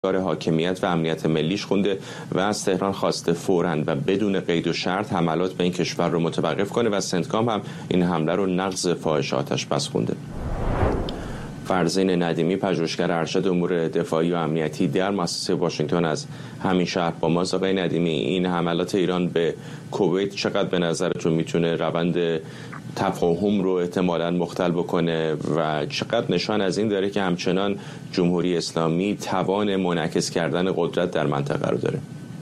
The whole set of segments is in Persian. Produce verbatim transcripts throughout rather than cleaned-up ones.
حاکمیت و امنیت ملیش خونده و از تهران خواسته فوراً و بدون قید و شرط حملات به این کشور رو متوقف کنه و سنتکام هم این حمله رو نقض فاحش آتش بس خونده. فرزین ندیمی، پژوهشگر ارشد امور دفاعی و امنیتی در مؤسسه واشنگتن از همین شهر با ماست. آقای ندیمی، این حملات ایران به کویت چقدر به نظرتون میتونه روند تفاهم رو احتمالاً مختل بکنه و چقدر نشان از این داره که همچنان جمهوری اسلامی توان منعکس کردن قدرت در منطقه رو داره؟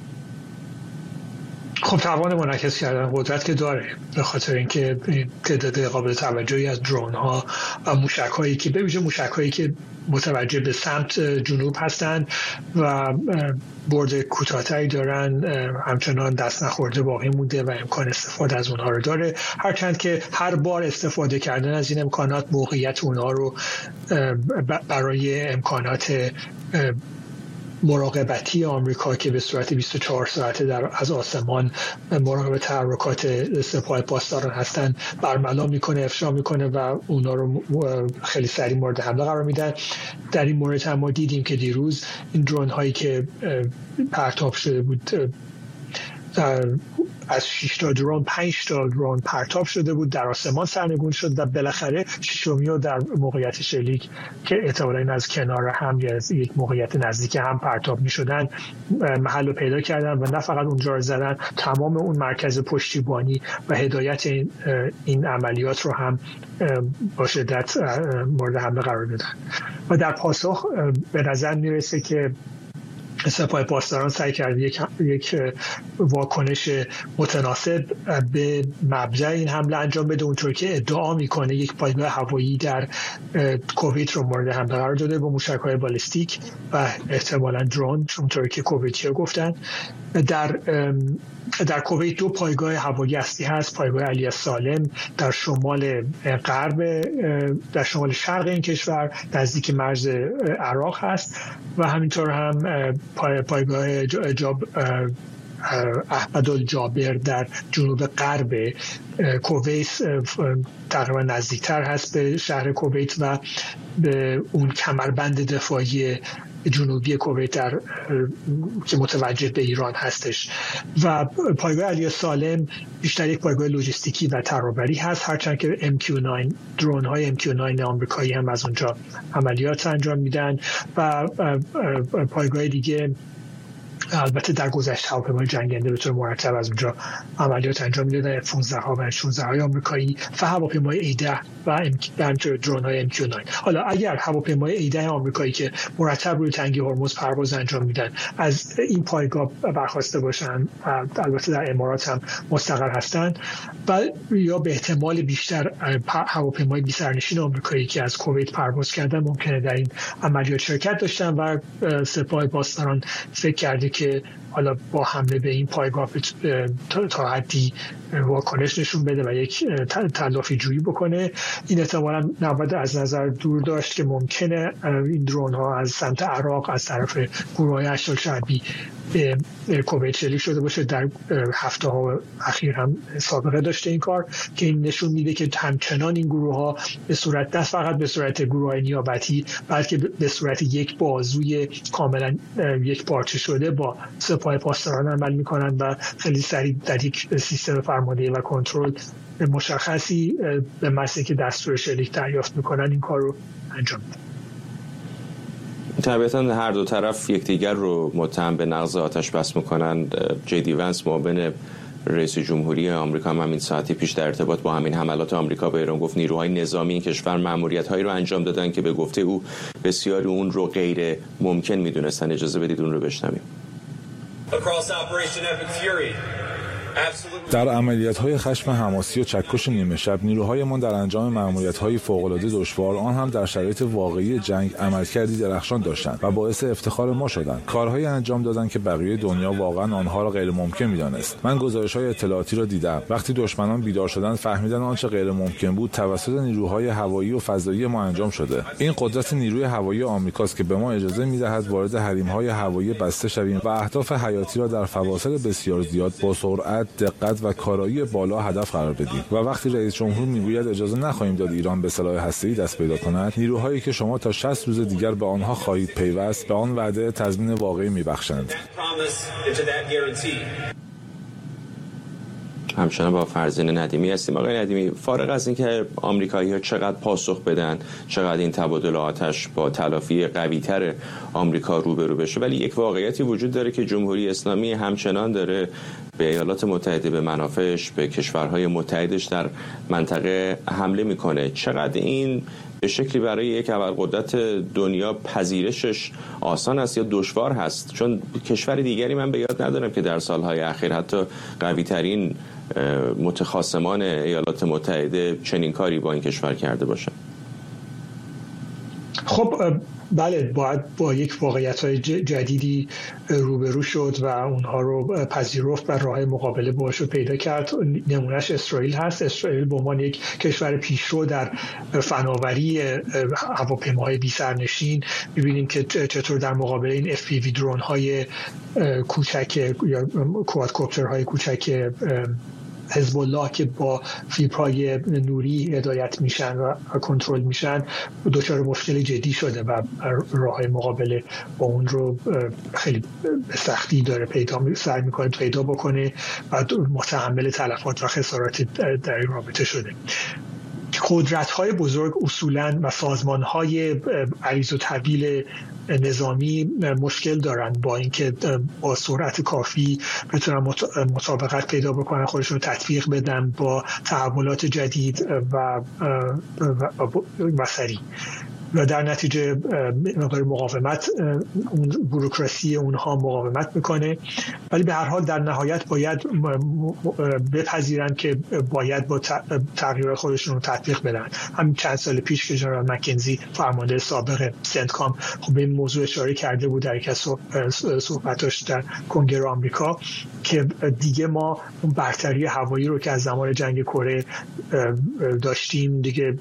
خب توان منعکس کردن قدرت که داره، به خاطر اینکه تعداد قابل توجهی از درون ها و موشک هایی که به ویژه موشک هایی که متوجه به سمت جنوب هستند و برد کوتاه‌تری دارن همچنان دست نخورده باقی مونده و امکان استفاده از اونها رو داره، هرچند که هر بار استفاده کردن از این امکانات موقعیت اونها رو برای امکانات مراقبتی آمریکا که به صورت بیست و چهار ساعته در از آسمان مراقب تحرکات سپاه پاسداران هستند برملا میکنه، افشا میکنه و اونا رو خیلی سریع مورد حمله قرار میدن. در این مورد هم ما دیدیم که دیروز این درون هایی که پرتاب شده بود از شش تا درون پنج تا درون پرتاب شده بود، در آسمان سرنگون شد و بالاخره ششمی رو در موقعیت شلیک که احتمالاً از کنار هم یا از یک موقعیت نزدیک هم پرتاب می شدن محل رو پیدا کردن و نه فقط اونجا رو زدن، تمام اون مرکز پشتیبانی و هدایت این, این عملیات رو هم با شدت مورد حمله قرار دادن. و در پاسخ به نظر می رسه که سپاه پاسداران سعی کرد یک یک واکنش متناسب به مبدأ این حمله انجام بده، اونطور که ادعا میکنه یک پایگاه هوایی در کویت رو مورد حمله قرار داده با موشک‌های بالستیک و احتمالاً درون، اونطور که کویتی‌ها گفتن. در در کویت دو پایگاه هوایی اصلی هست، پایگاه علی سالم در شمال غرب در شمال شرق این کشور نزدیک مرز عراق هست و همینطور هم پای پایگاه جاب احمدالجابر در جنوب غرب کویت تقریبا نزدیکتر هست به شهر کویت و به اون کمربند دفاعی جنوبی کویت در که متوجه به ایران هستش. و پایگاه علی سالم بیشتر یک پایگاه لوجستیکی و ترابری هست، هرچند که ام کیو نه درون های ام کیو نه آمریکایی هم از اونجا عملیات انجام میدن و پایگاه دیگه البته در گذشته هواپیمای جنگنده به طور مرتب از اونجا عملیات انجام میدادن، اف پانزده ها و اف شانزده های آمریکایی و هواپیمای ای ده و درون های ام کیو نه. حالا اگر هواپیمای ای ده آمریکایی که مرتب روی تنگه هرمز پرواز انجام میدن از این پایگاه برخواسته باشن و البته در امارات هم مستقر هستن و یا به احتمال بیشتر هواپیمای بی سرنشین آمریکایی که از کویت پرواز کردن ممکنه در این عملیات شرکت داشتن و سپاه پاسداران فکر کرده که حالا با حمله به این پایگاه تا حدی واکنش نشون بده و یک تلافی جویی بکنه. این احتمالاً نباید از نظر دور داشت که ممکنه این درون ها از سمت عراق از طرف گروه‌های اشتال شعبی به کویت شلیک شده باشه. در هفته ها اخیر هم سابقه داشته این کار که این نشون میده که همچنان این گروه ها به صورت نه فقط به صورت گروه های نیابتی بلکه به صورت یک بازوی کاملا یک پارچه شده با سپاه پاسداران عمل میکنن و خیلی سریع در یک سیستم فرماندهی و کنترل مشخصی به محض که دستور شلیک دریافت میکنن این کار رو انجام میدن. طبیعتاً هر دو طرف یکدیگر رو متهم به نقض آتش بس میکنن. جی دی ونس معاون رئیس جمهوری آمریکا هم همین ساعتی پیش در ارتباط با همین حملات آمریکا به ایران گفت نیروهای نظامی این کشور مأموریت‌هایی رو انجام دادن که به گفته او بسیاری اون رو غیر ممکن میدونستن. اجازه بدید اون رو بشنویم. در عملیات‌های خشم حماسی و چکش نیمه شب نیروهایمان در انجام مأموریت‌های فوق‌العاده دشوار آن هم در شرایط واقعی جنگ عملکردی درخشان داشتند و باعث افتخار ما شدند. کارهایی انجام دادند که بقیه دنیا واقعا آنها را غیر ممکن می‌دانست. من گزارش‌های اطلاعاتی را دیدم. وقتی دشمنان بیدار شدند فهمیدن آنچه غیر ممکن بود توسط نیروهای هوایی و فضایی ما انجام شده. این قدرت نیروی هوایی آمریکاست که به ما اجازه می‌دهد وارد حریم‌های هوایی بسته شویم و اهداف حیاتی را در فواصل بسیار زیاد با سرعت دقت و کارایی بالا هدف قرار بدیم. و وقتی رئیس جمهور میگوید اجازه نخواهیم داد ایران به سلاح هسته‌ای دست پیدا کند، نیروهایی که شما تا شصت روز دیگر به آنها خواهید پیوست به آن وعده تضمین واقعی میبخشند. همچنان با فرزین ندیمی هستیم. آقای ندیمی، فارغ از اینکه آمریکایی‌ها چقدر پاسخ بدن، چقدر این تبادل آتش با تلافی قوی‌تر آمریکا روبرو بشه، ولی یک واقعیتی وجود داره که جمهوری اسلامی همچنان داره به ایالات متحده، به منافعش، به کشورهای متحدش در منطقه حمله میکنه. چقدر این به شکلی برای یک ابرقدرت دنیا پذیرشش آسان است یا دشوار هست؟ چون کشور دیگری من به یاد ندارم که در سالهای اخیر حتی قوی‌ترین متخاصمان ایالات متحده چنین کاری با این کشور کرده باشه. خب بله، باید با یک واقعیت‌های جدیدی روبرو شد و اونها رو پذیرفت و راه مقابله باهاش رو پیدا کرد. نمونهش اسرائیل هست. اسرائیل به عنوان یک کشور پیشرو در فناوری هواپیماهای بی سرنشین می‌بینیم که چطور در مقابل این اف پی وی درون‌های کوچک یا کوادکوپترهای کوچک حزب الله که با فیبرهای نوری هدایت میشن و کنترل میشن دچار مشکل جدی شده و راه مقابله با اون رو خیلی به سختی داره پیدا سعی میکنه پیدا بکنه و متحمل تلفات و خسارات در این رابطه شده. قدرت‌های بزرگ اصولاً و سازمان‌های عریض و طویل نظامی مشکل دارن با اینکه با سرعت کافی بتونن مطابقت پیدا بکنن، خودشون رو تطبیق بدن با تحولات جدید و و سریع و در نتیجه مقدار مقاومت اون بوروکراسی اونها مقاومت میکنه. ولی به هر حال در نهایت باید بپذیرن که باید با تغییرات خودشون رو تطبیق بدن. همین چند سال پیش که جنرال مکنزی فرمانده سابق سنتکام خب به این موضوع اشاره کرده بود در یک از صحبتاش در کنگره آمریکا که دیگه ما اون برتری هوایی رو که از زمان جنگ کره داشتیم دیگه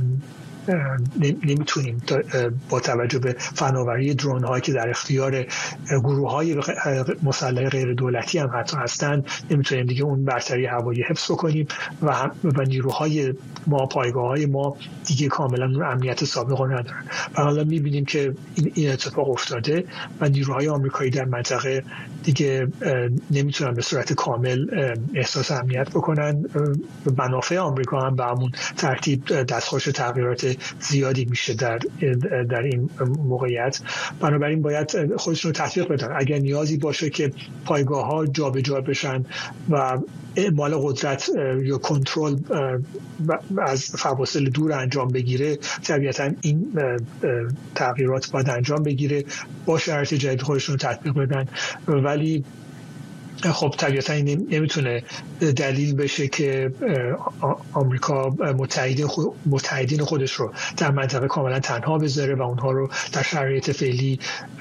نمیتونیم با توجه به فناوری درون هایی که در اختیار گروه های مسلح غیر دولتی هم حتی هستند، نمیتونیم دیگه اون برتری هوایی حفظ کنیم و و نیروهای ما، پایگاه های ما دیگه کاملا اون امنیت سابق رو ندارن. و حالا میبینیم که این اتفاق افتاده و نیروهای آمریکایی در منطقه دیگه نمیتونن به صورت کامل احساس امنیت بکنن. منافع آمریکا هم به همون ترتیب دستخوش تغییرات زیادی میشه در در این موقعیت. بنابراین باید خودشون رو تطبیق بدن. اگر نیازی باشه که پایگاه ها جابجا بشن و اعمال قدرت یا کنترل از فواصل دور انجام بگیره، طبیعتا این تغییرات باید انجام بگیره، با شرایط جدید خودشون رو تطبیق بدن. ولی خب طبیعتا این نمیتونه دلیل بشه که آمریکا متحدین خودش رو در منطقه کاملا تنها بذاره و اونها رو در شرایط فعلی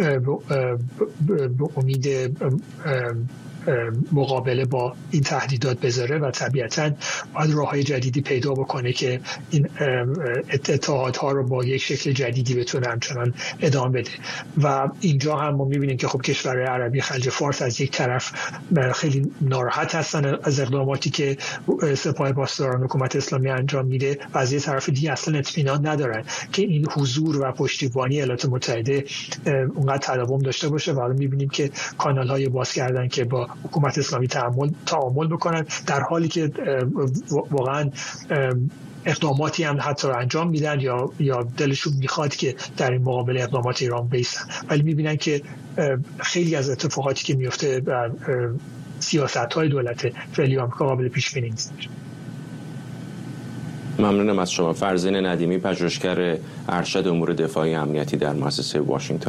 به امید مقابله با این تهدیدات بذاره و طبیعتاً باید راه‌های جدیدی پیدا بکنه که این اتحادها رو با یک شکل جدیدی بتونه همچنان ادامه بده. و اینجا هم ما می‌بینیم که خب کشورهای عربی خلیج فارس از یک طرف خیلی ناراحت هستن از اقداماتی که سپاه پاسداران حکومت اسلامی انجام میده و از یک طرف دیگه اصلا اطمینان ندارن که این حضور و پشتیبانی ایالات متحده اونقدر تداوم داشته باشه. و حالا می‌بینیم که کانال‌های باز کردن که با حکومت اسلامی تعامل تعامل بکنن، در حالی که واقعا اقداماتی هم حتی انجام میدن یا یا دلشون میخواد که در این مقابل اقدامات ایران بیستن، ولی میبینن که خیلی از اتفاقاتی که میفته در سیاست‌های دولت فعلی آمریکا قابل پیش بینی نیست. ممنونم از شما. فرزین ندیمی، پژوهشگر ارشد امور دفاعی امنیتی در مؤسسه واشنگتن.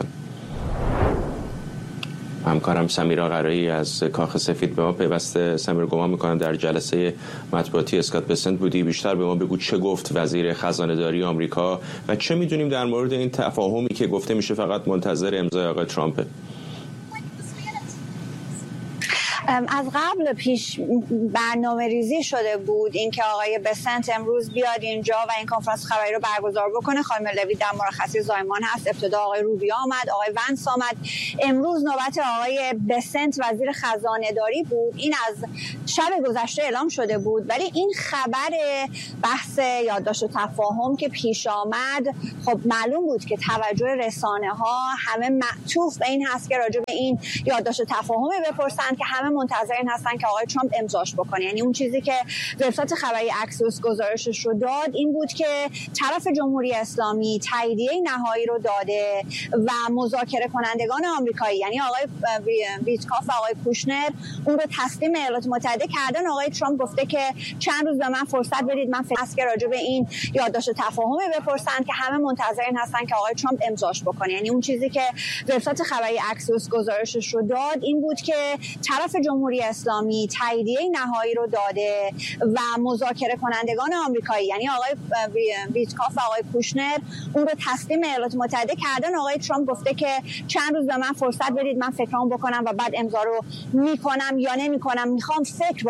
همکارم سمیرا قرایی از کاخ سفید به ما پیوسته. سمیر، گمان میکنم در جلسه مطبوعاتی اسکات بسنت بودی. بیشتر به ما بگو چه گفت وزیر خزانه‌داری آمریکا و چه میدونیم در مورد این تفاهمی که گفته میشه فقط منتظر امضای آقای ترامپه. از قبل پیش برنامه ریزی شده بود اینکه آقای بسنت امروز بیاد اینجا و این کنفرانس خبری رو برگزار بکنه. خانم لوی در مرخصی زایمان هست، ابتدا آقای روبی آمد، آقای ونس آمد، امروز نوبت آقای بسنت وزیر خزانه داری بود. این از شب گذشته اعلام شده بود، ولی این خبر بحث یادداشت و تفاهم که پیش آمد خب معلوم بود که توجه رسانه ها همه معطوف به این هست که راجع به این یادداشت و تفاهم بپرسن که همه منتظر این هستن که آقای ترامپ امضاش بکنه. یعنی اون چیزی که وبسایت خبری اکسیوس گزارشش رو داد این بود که طرف جمهوری اسلامی تاییدیه نهایی رو داده و مذاکره کنندگان آمریکایی یعنی آقای ویتکاف و آقای کوشنر اون رو تسلیم ایالات متحده کردن. آقای ترامپ گفته که چند روز به من فرصت بدید، من فکر که راجع به این یادداشت تفاهم بپرسن که همه منتظر این هستن که آقای ترامپ امضاش بکنه. یعنی اون چیزی که وبسایت خبری اکسیوس گزارشش رو داد این بود که طرف جمهوری اسلامی تاییدیه نهایی رو داده و مذاکره کنندگان آمریکایی یعنی آقای ویتکاف و آقای کوشنر اون رو تسلیم ایالات متحده کردن. آقای ترامپ گفته که چند روز به من فرصت بدید، من فکرام بکنم و بعد امضا رو میکنم یا نمیکنم، میخوام فکر